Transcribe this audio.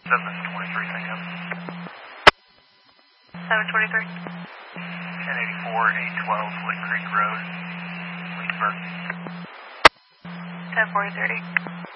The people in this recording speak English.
723, thank you. 723. 1084, 812, Lick Creek Road, Leesburg. 104030.